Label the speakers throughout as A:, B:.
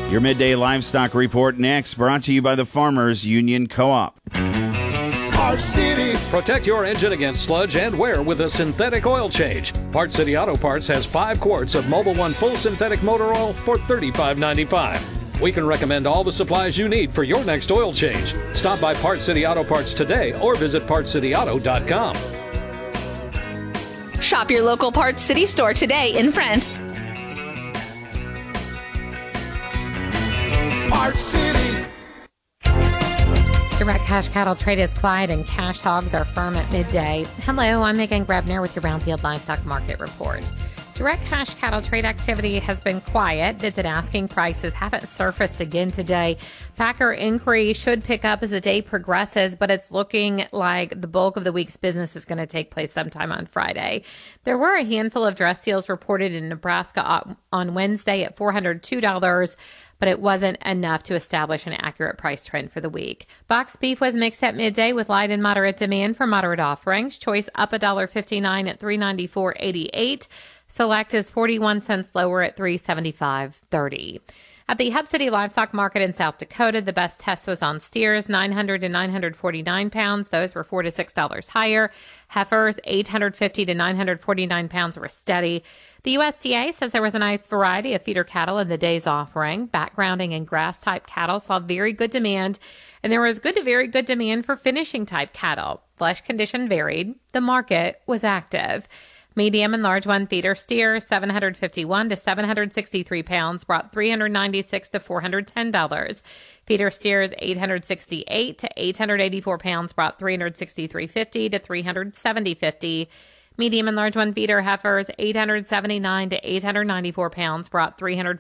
A: Your midday livestock report next, brought to you by the Farmers Union Co-op.
B: Parts City.
C: Protect your engine against sludge and wear with a synthetic oil change. Parts City Auto Parts has 5 quarts of Mobil 1 full synthetic motor oil for $35.95. We can recommend all the supplies you need for your next oil change. Stop by Parts City Auto Parts today or visit PartsCityAuto.com.
D: Shop your local Parts City store today in Friend.
B: Parts City.
E: Direct cash cattle trade is quiet and cash hogs are firm at midday. Hello, I'm Megan Grebner with your Brownfield Livestock Market Report. Direct cash cattle trade activity has been quiet. Bids and asking prices haven't surfaced again today. Packer inquiry should pick up as the day progresses, but it's looking like the bulk of the week's business is going to take place sometime on Friday. There were a handful of dress deals reported in Nebraska on Wednesday at $402. But it wasn't enough to establish an accurate price trend for the week. Box beef was mixed at midday with light and moderate demand for moderate offerings. Choice up $1.59 at $394.88. Select is 41 cents lower at $375.30. At the Hub City Livestock Market in South Dakota, the best test was on steers, 900 to 949 pounds. Those were $4 to $6 higher. Heifers, 850 to 949 pounds were steady. The USDA says there was a nice variety of feeder cattle in the day's offering. Backgrounding and grass-type cattle saw very good demand, and there was good to very good demand for finishing-type cattle. Flesh condition varied. The market was active. Medium and large one feeder steers, 751 to 763 pounds, brought $396 to $410. Feeder steers, 868 to 884 pounds, brought $363.50 to $370.50. Medium and large one feeder heifers, 879 to 894 pounds, brought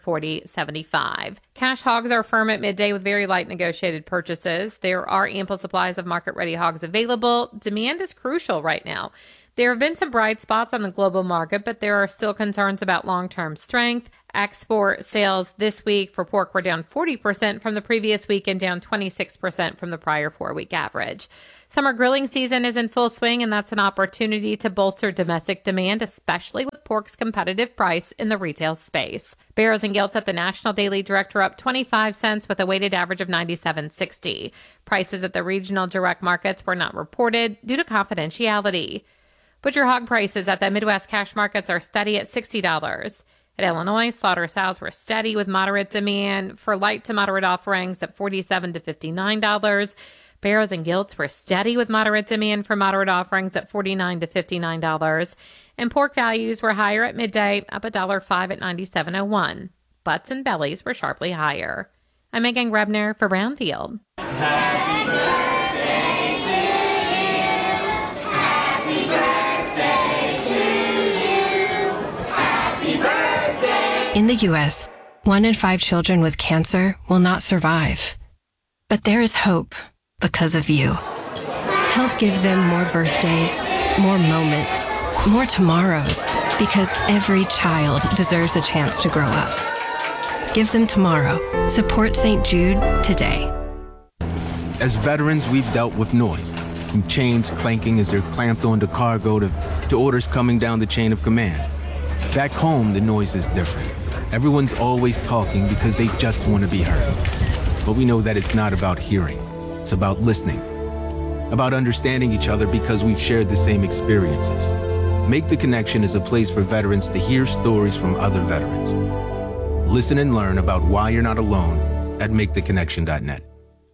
E: $340.75. Cash hogs are firm at midday with very light negotiated purchases. There are ample supplies of market-ready hogs available. Demand is crucial right now. There have been some bright spots on the global market, but there are still concerns about long-term strength. Export sales this week for pork were down 40% from the previous week and down 26% from the prior 4-week average. Summer grilling season is in full swing, and that's an opportunity to bolster domestic demand, especially with pork's competitive price in the retail space. Barrows and Gilts at the National Daily Direct are up 25 cents with a weighted average of 97.60. Prices at the regional direct markets were not reported due to confidentiality. Butcher hog prices at the Midwest cash markets are steady at $60. At Illinois, slaughter sows were steady with moderate demand for light to moderate offerings at $47 to $59. Barrows and Gilts were steady with moderate demand for moderate offerings at $49 to $59. And pork values were higher at midday, up $1.05 at $97.01. Butts and bellies were sharply higher. I'm Megan Grebner for Brownfield.
B: Happy birthday to you. Happy birthday to you. Happy birthday.
F: In the U.S., 1 in 5 children with cancer will not survive. But there is hope because of you. Help give them more birthdays, more moments, more tomorrows, because every child deserves a chance to grow up. Give them tomorrow. Support St. Jude today.
G: As veterans, we've dealt with noise, from chains clanking as they're clamped onto cargo to orders coming down the chain of command. Back home, the noise is different. Everyone's always talking because they just want to be heard. But we know that it's not about hearing. It's about listening. About understanding each other because we've shared the same experiences. Make the Connection is a place for veterans to hear stories from other veterans. Listen and learn about why you're not alone at maketheconnection.net.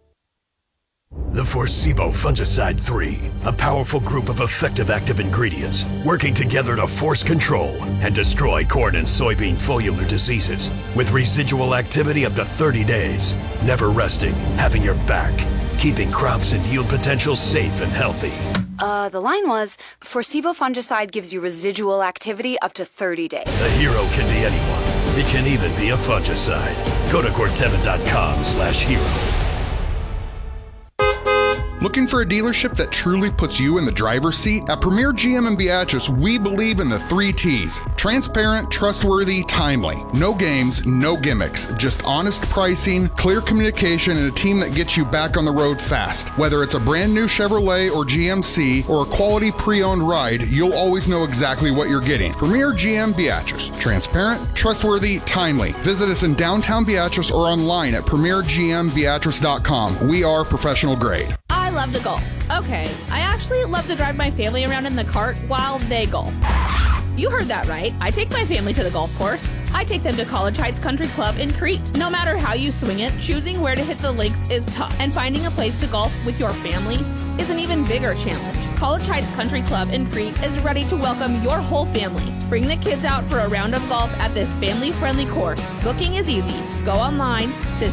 H: The Forcevo Fungicide 3, a powerful group of effective active ingredients working together to force control and destroy corn and soybean foliar diseases with residual activity up to 30 days, never resting, having your back, keeping crops and yield potential safe and healthy.
I: The line was, Forcevo Fungicide gives you residual activity up to 30 days.
H: A hero can be anyone. It can even be a fungicide. Go to Corteva.com/hero.
J: Looking for a dealership that truly puts you in the driver's seat? At Premier GM in Beatrice, we believe in the 3 T's. Transparent, trustworthy, timely. No games, no gimmicks. Just honest pricing, clear communication, and a team that gets you back on the road fast. Whether it's a brand new Chevrolet or GMC or a quality pre-owned ride, you'll always know exactly what you're getting. Premier GM Beatrice. Transparent, trustworthy, timely. Visit us in downtown Beatrice or online at premiergmbeatrice.com. We are professional grade.
K: I love to golf. Okay, I actually love to drive my family around in the cart while they golf. You heard that right. I take my family to the golf course. I take them to College Heights Country Club in Crete. No matter how you swing it, choosing where to hit the links is tough. And finding a place to golf with your family is an even bigger challenge. College Heights Country Club in Crete is ready to welcome your whole family. Bring the kids out for a round of golf at this family-friendly course. Booking is easy. Go online to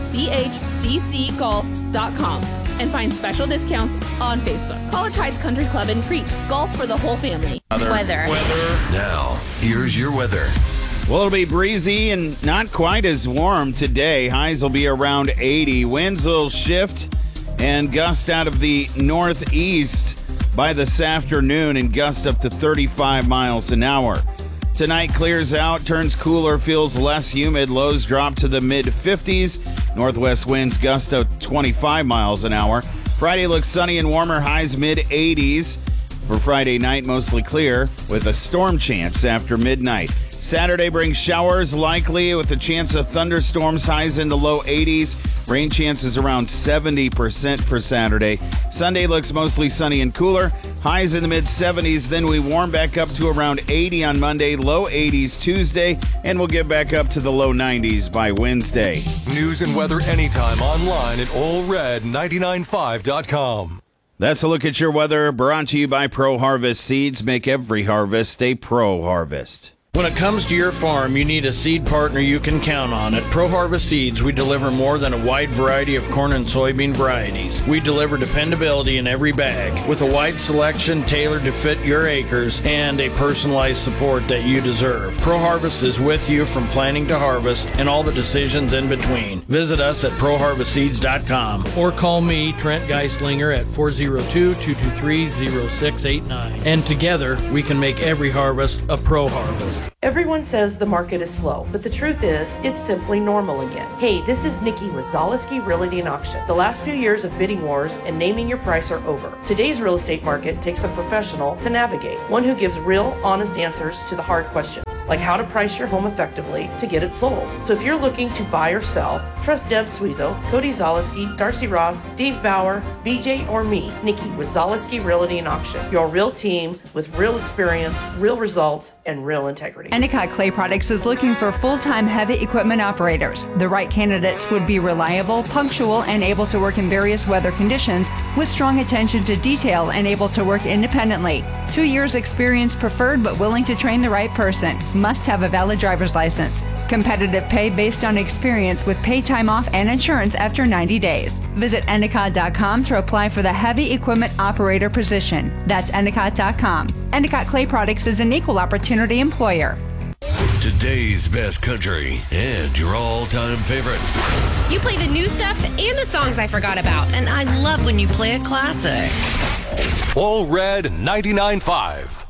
K: chccgolf.com and find special discounts on Facebook. College Heights Country Club in Crete. Golf for the whole family.
D: Weather.
H: Now, here's your weather.
A: Well, it'll be breezy and not quite as warm today. Highs will be around 80. Winds will shift and gust out of the northeast by this afternoon and gust up to 35 miles an hour. Tonight clears out, turns cooler, feels less humid. Lows drop to the mid-50s. Northwest winds gust to 25 miles an hour. Friday looks sunny and warmer, highs mid-80s. For Friday night, mostly clear with a storm chance after midnight. Saturday brings showers likely with a chance of thunderstorms, highs in the low 80s. Rain chances around 70% for Saturday. Sunday looks mostly sunny and cooler. Highs in the mid-70s. Then we warm back up to around 80 on Monday, low 80s Tuesday, and we'll get back up to the low 90s by Wednesday.
L: News and weather anytime online at allred995.com.
A: That's a look at your weather, brought to you by Pro Harvest Seeds. Make every harvest a Pro Harvest.
M: When it comes to your farm, you need a seed partner you can count on. At Pro Harvest Seeds, we deliver more than a wide variety of corn and soybean varieties. We deliver dependability in every bag, with a wide selection tailored to fit your acres and a personalized support that you deserve. Pro Harvest is with you from planting to harvest and all the decisions in between. Visit us at ProHarvestSeeds.com or call me, Trent Geislinger, at 402-223-0689. And together, we can make every harvest a Pro Harvest.
N: Everyone says the market is slow, but the truth is, it's simply normal again. Hey, this is Nikki with Zaleski Realty and Auction. The last few years of bidding wars and naming your price are over. Today's real estate market takes a professional to navigate, one who gives real, honest answers to the hard questions, like how to price your home effectively to get it sold. So if you're looking to buy or sell, trust Deb Suizo, Cody Zaleski, Darcy Ross, Dave Bauer, BJ, or me, Nikki with Zaleski Realty and Auction. Your real team with real experience, real results, and real integrity.
O: Endicott Clay Products is looking for full-time heavy equipment operators. The right candidates would be reliable, punctual, and able to work in various weather conditions with strong attention to detail and able to work independently. 2 years experience preferred, but willing to train the right person. Must have a valid driver's license. Competitive pay based on experience with pay time off and insurance after 90 days. Visit Endicott.com to apply for the heavy equipment operator position. That's Endicott.com. Endicott Clay Products is an equal opportunity employer.
H: Today's best country and your all-time favorites.
P: You play the new stuff and the songs I forgot about, and I love when you play a classic.
L: All Red 99.5.